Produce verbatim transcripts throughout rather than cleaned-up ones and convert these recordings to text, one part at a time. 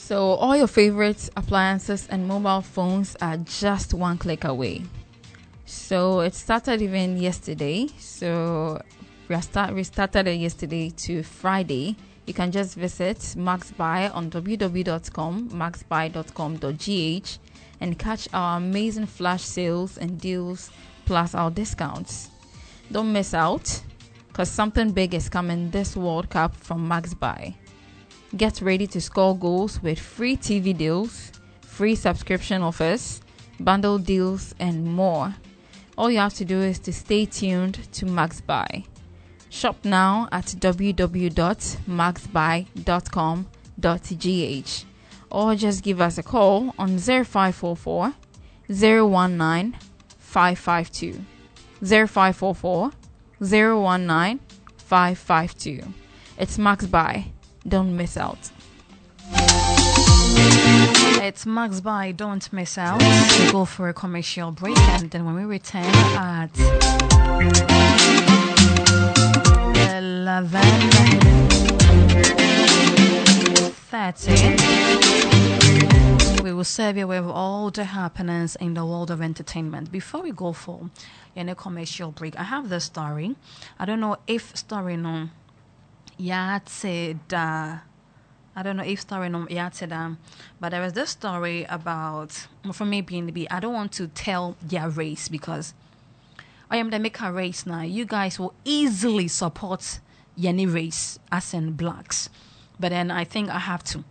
So all your favorite appliances and mobile phones are just one click away. So it started even yesterday. So we start we started it yesterday to Friday. You can just visit MaxBuy on w w w dot com, maxbuy dot com dot g h, and catch our amazing flash sales and deals plus our discounts. Don't miss out, because something big is coming this World Cup from MaxBuy. Get ready to score goals with free T V deals, free subscription offers, bundle deals, and more. All you have to do is to stay tuned to MaxBuy. Shop now at w w w dot maxbuy dot com dot g h or just give us a call on zero five four four, zero one nine, five five two. zero five four four, zero one nine, five five two. It's MaxBuy. Don't miss out. It's MaxBuy. Don't miss out. We go for a commercial break, and then when we return at eleven thirty, we will serve you with all the happenings in the world of entertainment. Before we go for any commercial break, I have this story. I don't know if story no yet said uh, I don't know if story no yet said um, but there is this story about for me being the I don't want to tell their race, because I am the maker race now. You guys will easily support any race as in blacks, but then I think I have to.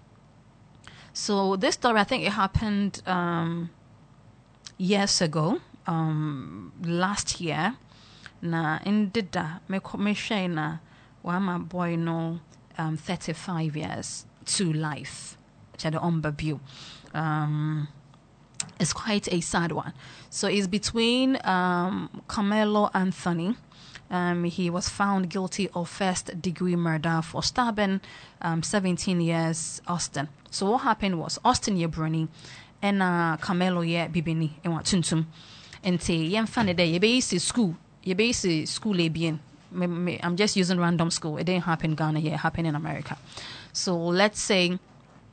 So this story, I think it happened um, years ago, um, last year. Na in dida me me share na wa my boy no um thirty-five years to life. Chade umbabu. Um, it's quite a sad one. So it's between um Carmelo Anthony. Um, he was found guilty of first degree murder for stabbing um, seventeen years Austin. So what happened was Austin Yebroni and uh, Carmelo ye bibini and what tuntum. And say yen funny day ye base school ye base school abien. I'm just using random school. It didn't happen in Ghana yet, it happened in America. So let's say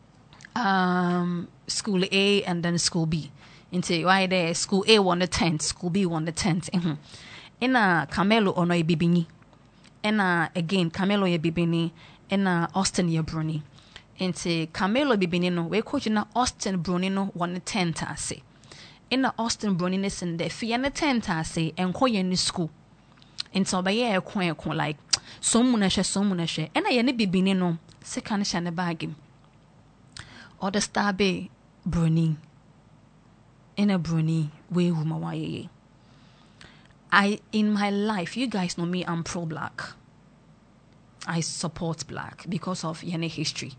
um, school A and then school B. Into why there school A won the tenth, school B won the tenth. Mm-hmm. In a Carmelo ono ye bibini. And uh, again Carmelo ye bibini and uh, Austin ye Bruni. Into Carmelo bibini no we coach na Austin Bruni no won the tenth ase. In the Austin Bruni ne sende fi ne tenth ase enko ye ni school. Into by ye kwen kwen like some munashe some munashe. And I ne bibini no second shane bag. Or the star be Bruni. In a Bruni we wuma waye. I, in my life, you guys know me, I'm pro-black. I support black because of yene history.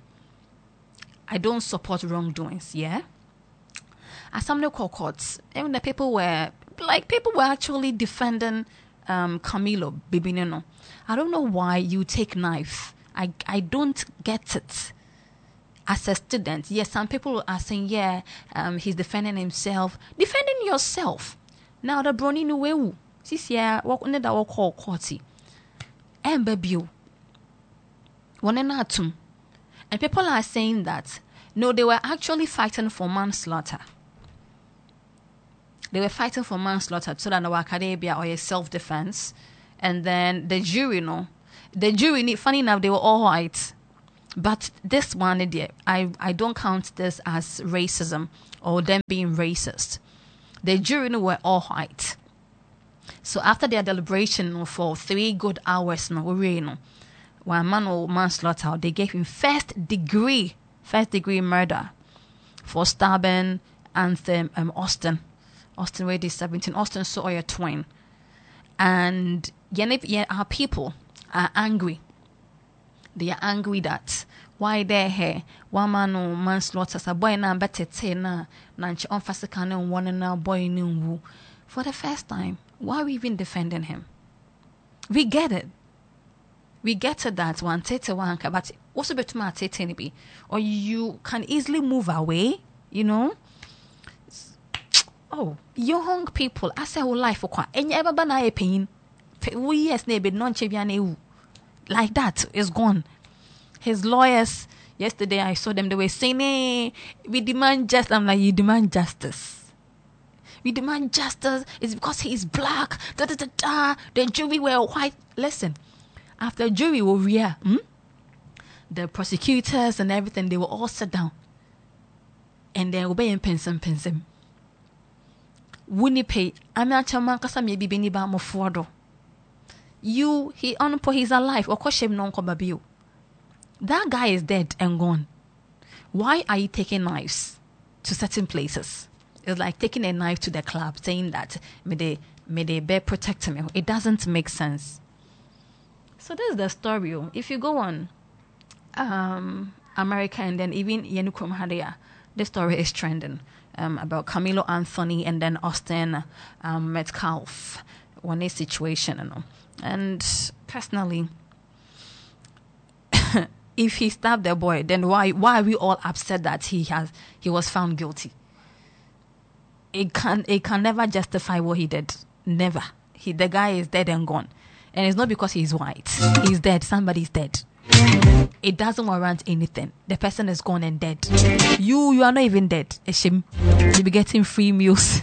I don't support wrongdoings, yeah? As some of the courts, even the people were, like, people were actually defending um, Camilo Bibinino. I don't know why you take knife. I, I don't get it. As a student, yes, some people are saying, yeah, um, he's defending himself. Defending yourself. Now, the brony nuwewu. This year, what on the call Courty and Babio one and atum, and people are saying that no, they were actually fighting for manslaughter. They were fighting for manslaughter so that the academia or a self-defense, and then the jury, no, the jury. Funny enough, they were all white, but this one, I I don't count this as racism or them being racist. The jury no, were all white. So after their deliberation for three good hours, no, we no, one man or manslaughter, they gave him first degree, first degree murder for stabbing Anthem um, Austin, Austin Wade seventeen, Austin Sawyer twin, and yeah, our people are angry. They are angry that why they here one man or manslaughter, a boy na better ten na nanchi on fasakane one and now boy new for the first time. Why are we even defending him? We get it. We get it that one tete one but what's a bit more tete be? Or you can easily move away, you know? Oh, young people, I say whole life for quite and you ever ban a pain. We yes neighbor non cheviane like that is gone. His lawyers, Yesterday I saw them, they were saying, hey, we demand justice. I'm like, you demand justice. We demand justice. It's because he's black. Da, da, da, da. The jury were white. Listen, after jury were here, hmm? the prosecutors and everything, they were all sat down. And they were being pensem pensem. Wouldn't pay. I'm not a man because I may be being about more for you. He on for his alive. Or course him non you. That guy is dead and gone. Why are you taking knives to certain places? It's like taking a knife to the club, saying that may they may they bear protect me. It doesn't make sense. So this is the story. If you go on um, America and then even Yenukum Hadia, the story is trending um, about Camilo Anthony and then Austin um, Metcalf, one a situation, you know. And personally, if he stabbed the boy, then why why are we all upset that he has he was found guilty? It can it can never justify what he did. Never. He the guy is dead and gone. And it's not because he's white. He's dead. Somebody's dead. It doesn't warrant anything. The person is gone and dead. You you are not even dead. A shame. You'll be getting free meals.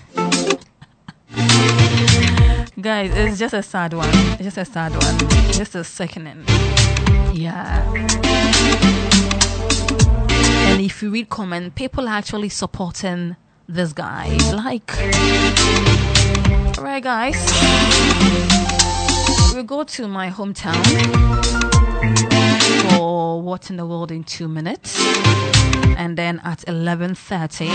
Guys, it's just a sad one. It's just a sad one. Just a sickening. Yeah. And if you read comment, people are actually supporting this guy. Like, alright, guys. We'll go to my hometown for What in the World in two minutes. And then at eleven thirty,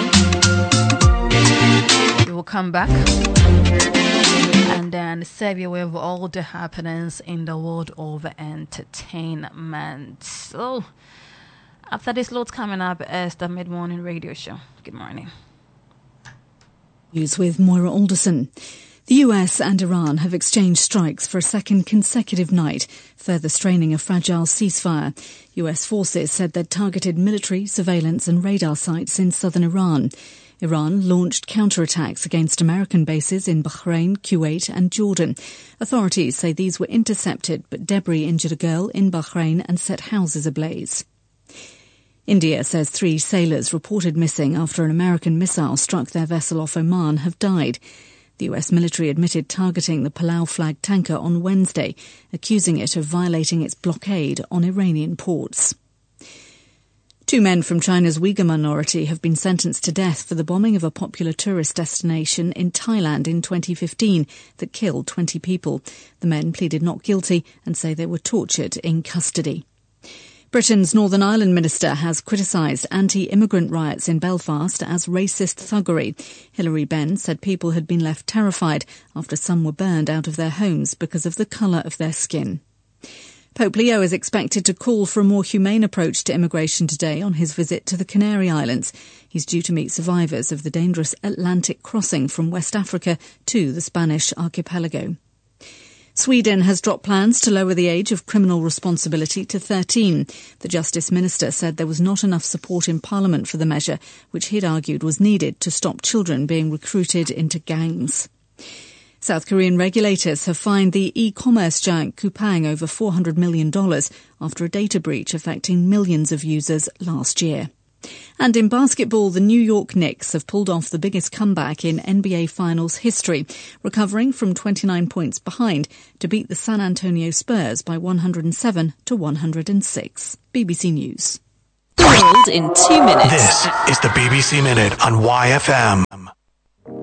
we will come back and then serve you with all the happenings in the world of entertainment. So, after this load coming up is the mid-morning radio show. Good morning. News with Moira Alderson. The U S and Iran have exchanged strikes for a second consecutive night, further straining a fragile ceasefire. U S forces said they'd targeted military, surveillance and radar sites in southern Iran. Iran launched counterattacks against American bases in Bahrain, Kuwait and Jordan. Authorities say these were intercepted, but debris injured a girl in Bahrain and set houses ablaze. India says three sailors reported missing after an American missile struck their vessel off Oman have died. The U S military admitted targeting the Palau flag tanker on Wednesday, accusing it of violating its blockade on Iranian ports. Two men from China's Uyghur minority have been sentenced to death for the bombing of a popular tourist destination in Thailand in twenty fifteen that killed twenty people. The men pleaded not guilty and say they were tortured in custody. Britain's Northern Ireland minister has criticised anti-immigrant riots in Belfast as racist thuggery. Hilary Benn said people had been left terrified after some were burned out of their homes because of the colour of their skin. Pope Leo is expected to call for a more humane approach to immigration today on his visit to the Canary Islands. He's due to meet survivors of the dangerous Atlantic crossing from West Africa to the Spanish archipelago. Sweden has dropped plans to lower the age of criminal responsibility to thirteen. The Justice Minister said there was not enough support in Parliament for the measure, which he'd argued was needed to stop children being recruited into gangs. South Korean regulators have fined the e-commerce giant Coupang over four hundred million dollars after a data breach affecting millions of users last year. And in basketball, the New York Knicks have pulled off the biggest comeback in N B A Finals history, recovering from twenty-nine points behind to beat the San Antonio Spurs by one hundred seven to one hundred six. B B C News. The world in two minutes. This is the B B C Minute on Y F M.